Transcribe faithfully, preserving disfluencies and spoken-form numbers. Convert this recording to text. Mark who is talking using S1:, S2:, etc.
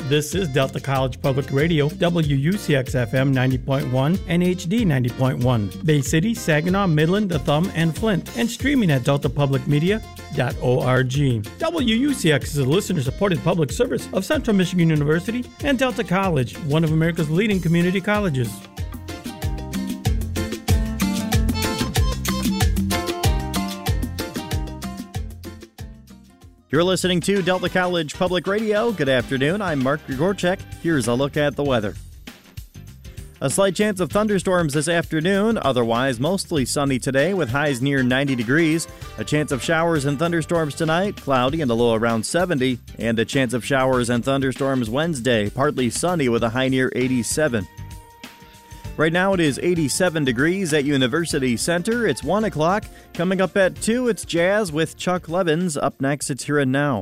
S1: This is Delta College Public Radio, W U C X F M ninety point one and H D ninety point one. Bay City, Saginaw, Midland, The Thumb, and Flint. And streaming at delta public media dot org. W U C X is a listener-supported public service of Central Michigan University and Delta College, one of America's leading community colleges.
S2: You're listening to Delta College Public Radio. Good afternoon. I'm Mark Grigorchek. Here's a look at the weather. A slight chance of thunderstorms this afternoon, otherwise mostly sunny today with highs near ninety degrees. A chance of showers and thunderstorms tonight, cloudy and a low around seventy. And a chance of showers and thunderstorms Wednesday, partly sunny with a high near eighty-seven. Right now it is eighty-seven degrees at University Center. It's one o'clock. Coming up at two, it's Jazz with Chuck Levins. Up next, it's Here and Now.